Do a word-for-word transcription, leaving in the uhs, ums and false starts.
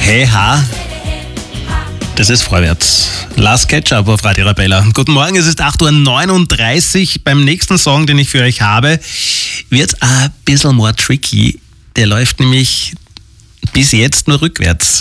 Hey ha, das ist vorwärts. Last Ketchup auf Radio Arabella. Guten Morgen, es ist acht Uhr neununddreißig. Beim nächsten Song, den ich für euch habe, wird ein bisschen more tricky. Der läuft nämlich bis jetzt nur rückwärts.